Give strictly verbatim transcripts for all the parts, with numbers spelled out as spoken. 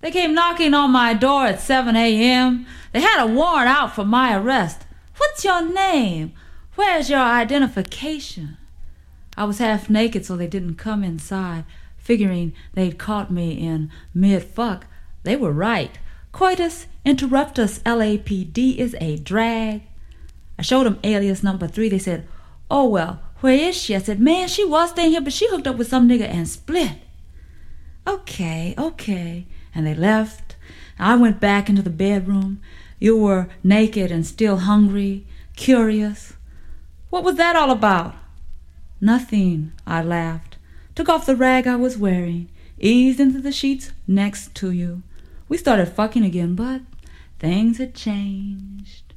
They came knocking on my door at seven a.m. They had a warrant out for my arrest. What's your name? Where's your identification? I was half naked, so they didn't come inside, figuring they'd caught me in mid-fuck. They were right. Coitus interruptus L A P D is a drag. I showed them alias number three. They said, oh, well, where is she? I said, man, she was staying here, but she hooked up with some nigga and split. Okay, okay. And they left. I went back into the bedroom. You were naked and still hungry, curious. What was that all about? Nothing, I laughed. Took off the rag I was wearing, eased into the sheets next to you. We started fucking again, but things had changed.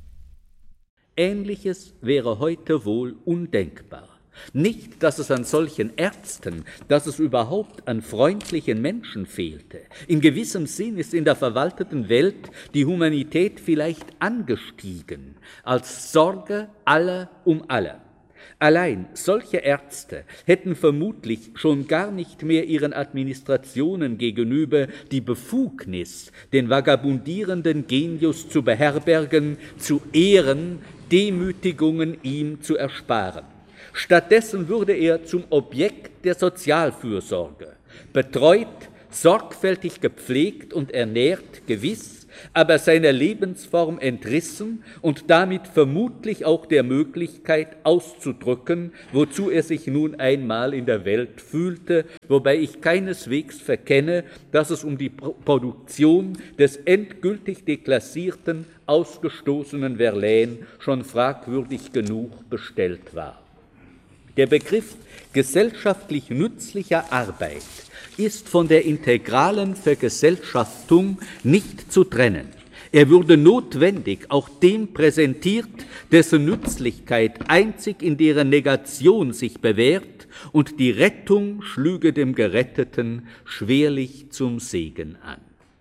Ähnliches wäre heute wohl undenkbar. Nicht, dass es an solchen Ärzten, dass es überhaupt an freundlichen Menschen fehlte. In gewissem Sinn ist in der verwalteten Welt die Humanität vielleicht angestiegen, als Sorge aller um alle. Allein solche Ärzte hätten vermutlich schon gar nicht mehr ihren Administrationen gegenüber die Befugnis, den vagabundierenden Genius zu beherbergen, zu ehren, Demütigungen ihm zu ersparen. Stattdessen wurde er zum Objekt der Sozialfürsorge, betreut, sorgfältig gepflegt und ernährt, gewiss, aber seiner Lebensform entrissen und damit vermutlich auch der Möglichkeit auszudrücken, wozu er sich nun einmal in der Welt fühlte, wobei ich keineswegs verkenne, dass es um die Produktion des endgültig deklassierten, ausgestoßenen Verlaine schon fragwürdig genug bestellt war. Der Begriff gesellschaftlich nützlicher Arbeit ist von der integralen Vergesellschaftung nicht zu trennen. Er würde notwendig auch dem präsentiert, dessen Nützlichkeit einzig in deren Negation sich bewährt, und die Rettung schlüge dem Geretteten schwerlich zum Segen an.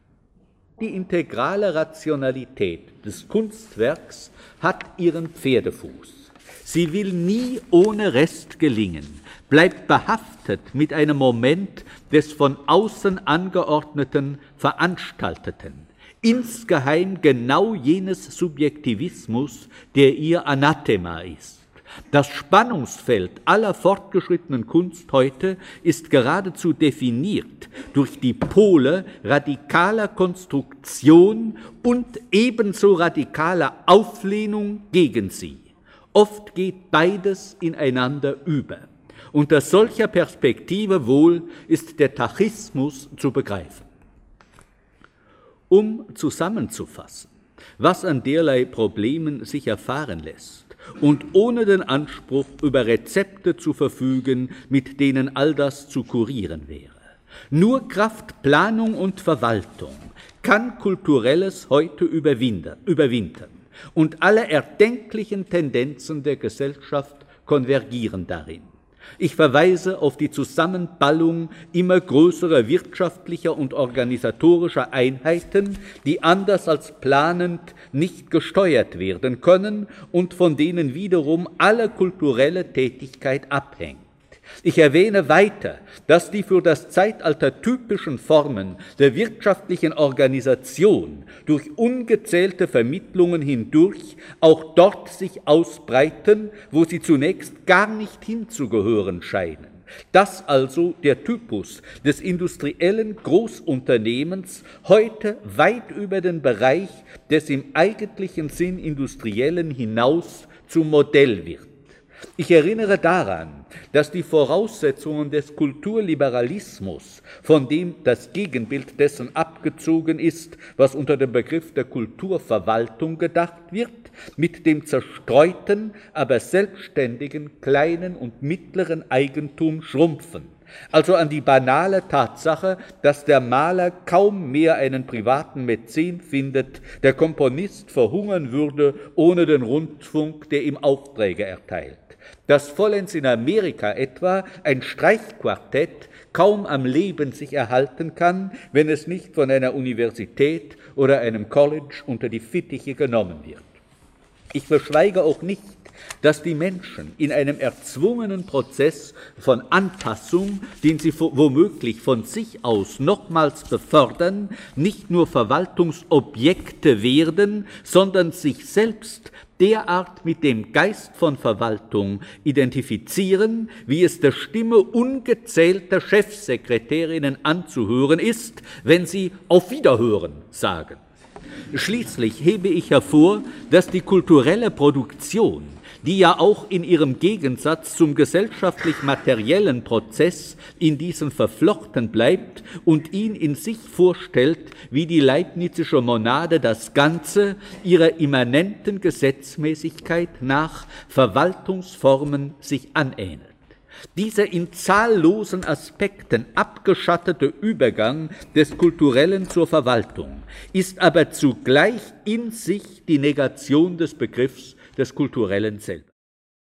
Die integrale Rationalität des Kunstwerks hat ihren Pferdefuß. Sie will nie ohne Rest gelingen, bleibt behaftet mit einem Moment des von außen angeordneten, veranstalteten, insgeheim genau jenes Subjektivismus, der ihr Anathema ist. Das Spannungsfeld aller fortgeschrittenen Kunst heute ist geradezu definiert durch die Pole radikaler Konstruktion und ebenso radikaler Auflehnung gegen sie. Oft geht beides ineinander über. Unter solcher Perspektive wohl ist der Tachismus zu begreifen. Um zusammenzufassen, was an derlei Problemen sich erfahren lässt und ohne den Anspruch, über Rezepte zu verfügen, mit denen all das zu kurieren wäre. Nur Kraft Planung und Verwaltung kann Kulturelles heute überwintern. Und alle erdenklichen Tendenzen der Gesellschaft konvergieren darin. Ich verweise auf die Zusammenballung immer größerer wirtschaftlicher und organisatorischer Einheiten, die anders als planend nicht gesteuert werden können und von denen wiederum alle kulturelle Tätigkeit abhängt. Ich erwähne weiter, dass die für das Zeitalter typischen Formen der wirtschaftlichen Organisation durch ungezählte Vermittlungen hindurch auch dort sich ausbreiten, wo sie zunächst gar nicht hinzugehören scheinen. Dass also der Typus des industriellen Großunternehmens heute weit über den Bereich des im eigentlichen Sinn Industriellen hinaus zum Modell wird. Ich erinnere daran, dass die Voraussetzungen des Kulturliberalismus, von dem das Gegenbild dessen abgezogen ist, was unter dem Begriff der Kulturverwaltung gedacht wird, mit dem zerstreuten, aber selbstständigen kleinen und mittleren Eigentum schrumpfen. Also an die banale Tatsache, dass der Maler kaum mehr einen privaten Mäzen findet, der Komponist verhungern würde ohne den Rundfunk, der ihm Aufträge erteilt. Dass vollends in Amerika etwa ein Streichquartett kaum am Leben sich erhalten kann, wenn es nicht von einer Universität oder einem College unter die Fittiche genommen wird. Ich verschweige auch nicht, dass die Menschen in einem erzwungenen Prozess von Anpassung, den sie womöglich von sich aus nochmals befördern, nicht nur Verwaltungsobjekte werden, sondern sich selbst derart mit dem Geist von Verwaltung identifizieren, wie es der Stimme ungezählter Chefsekretärinnen anzuhören ist, wenn sie »Auf Wiederhören« sagen. Schließlich hebe ich hervor, dass die kulturelle Produktion, die ja auch in ihrem Gegensatz zum gesellschaftlich-materiellen Prozess in diesen verflochten bleibt und ihn in sich vorstellt, wie die leibnizische Monade das Ganze ihrer immanenten Gesetzmäßigkeit nach Verwaltungsformen sich anähnelt. Dieser in zahllosen Aspekten abgeschattete Übergang des Kulturellen zur Verwaltung ist aber zugleich in sich die Negation des Begriffs des Kulturellen selber.